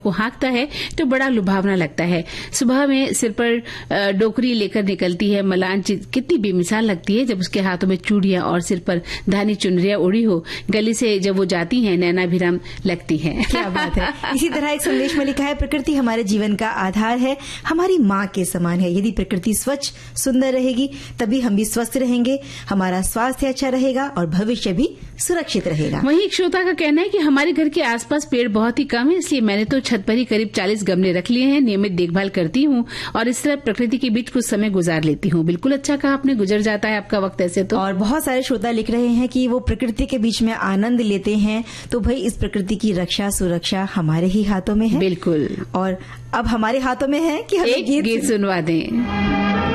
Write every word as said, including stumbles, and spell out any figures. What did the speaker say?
को हाँकता है तो बड़ा लुभावना लगता है। सुबह में सिर पर डोकरी लेकर निकलती है, मलान कितनी बेमिसाल लगती है जब उसके हाथों में चूड़ियां और सिर पर धानी चुनरियां उड़ी हो। गली से जब वो जाती हैं नैनाभिराम लगती हैं। क्या बात है। इसी तरह एक संदेश में लिखा है, प्रकृति हमारे जीवन का आधार है, हमारी माँ के समान है। यदि प्रकृति स्वच्छ सुंदर रहेगी तभी हम भी स्वस्थ रहेंगे, हमारा स्वास्थ्य अच्छा रहेगा और भविष्य भी सुरक्षित रहेगा। वहीं एक श्रोता का कहना है कि हमारे घर के आसपास पेड़ बहुत ही कम है, इसलिए मैंने तो छत पर ही करीब चालीस गमले रख लिए हैं। नियमित देखभाल करती हूँ और इस तरह प्रकृति के बीच कुछ समय गुजार लेती हूँ। बिल्कुल अच्छा कहा आपने, गुजर जाता है आपका वक्त ऐसे तो। और बहुत सारे श्रोता लिख रहे हैं कि वो प्रकृति के बीच में आनंद लेते हैं, तो भाई इस प्रकृति की रक्षा सुरक्षा हमारे ही हाथों में है। बिल्कुल। और अब हमारे हाथों में है कि हमें एक गीत सुनवा दें।